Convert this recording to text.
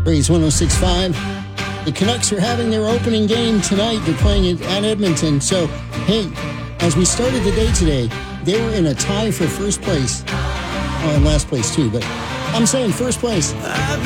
Breeze 106.5. The Canucks are having their opening game tonight. They're playing at Edmonton. So, hey, as we started the day today, they were in a tie for first place. Oh, and last place too, but I'm saying first place.